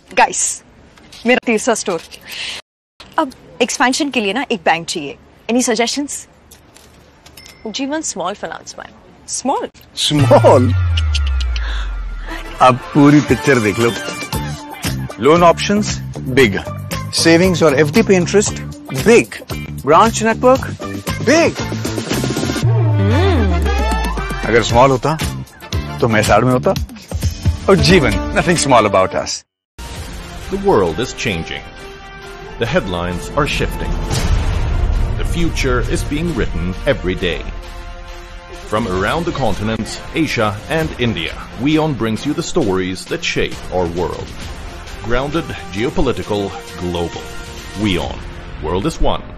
Guys, मेरा तीसरा store. अब एक्सपेंशन के लिए ना एक बैंक चाहिए। Any suggestions? जीवन small finance bank. Small? Small? अब पूरी पिक्चर देख लो। लोन ऑप्शंस बिग, सेविंग्स और एफडी पे interest big, branch network big. अगर स्मॉल होता तो मैं साइड में होता। और जीवन, nothing small about us. The world is changing. The headlines are shifting. The future is being written every day. From around the continents, Asia and India, WION brings you the stories that shape our world. Grounded, geopolitical, global. WION. World is one.